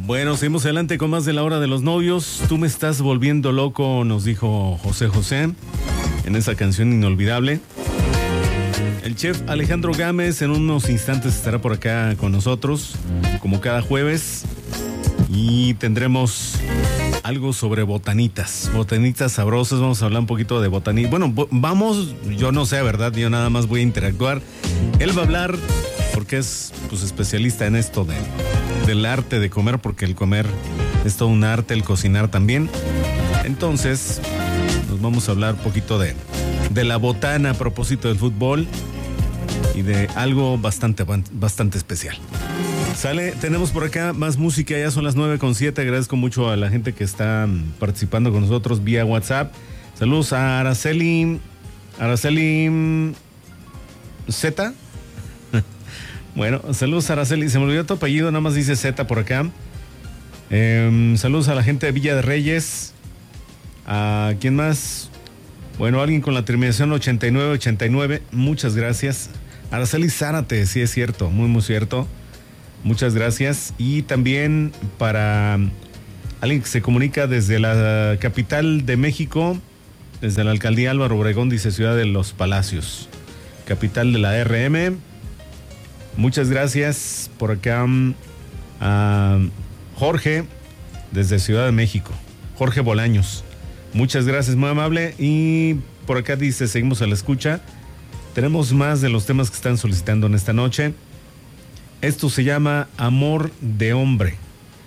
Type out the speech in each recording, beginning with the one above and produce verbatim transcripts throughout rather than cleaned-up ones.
Bueno, seguimos adelante con más de la hora de los novios. Tú me estás volviendo loco, nos dijo José José en esa canción inolvidable. El chef Alejandro Gámez en unos instantes estará por acá con nosotros, como cada jueves, y tendremos algo sobre botanitas, botanitas sabrosas. Vamos a hablar un poquito de botanita. Bueno, vamos, yo no sé, ¿verdad? Yo nada más voy a interactuar. Él va a hablar porque es pues especialista en esto de, del arte de comer, porque el comer es todo un arte, el cocinar también. Entonces, nos vamos a hablar un poquito de, de la botana a propósito del fútbol y de algo bastante, bastante especial. Sale, tenemos por acá más música, ya son las nueve con siete. Agradezco mucho a la gente que está participando con nosotros vía WhatsApp. Saludos a Araceli, Araceli Z. Bueno, saludos a Araceli, se me olvidó tu apellido, nada más dice Z por acá. Eh, saludos a la gente de Villa de Reyes. ¿A quién más? Bueno, alguien con la terminación ochenta y nueve ochenta y nueve, muchas gracias. Araceli Zárate, sí es cierto, muy muy cierto. Muchas gracias. Y también para alguien que se comunica desde la capital de México, desde la alcaldía Álvaro Obregón, dice Ciudad de los Palacios, capital de la R M. Muchas gracias. Por acá a Jorge, desde Ciudad de México, Jorge Bolaños. Muchas gracias, muy amable. Y por acá dice, seguimos a la escucha. Tenemos más de los temas que están solicitando en esta noche. Esto se llama Amor de Hombre.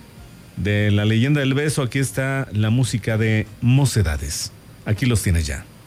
De La Leyenda del Beso, aquí está la música de Mocedades. Aquí los tienes ya.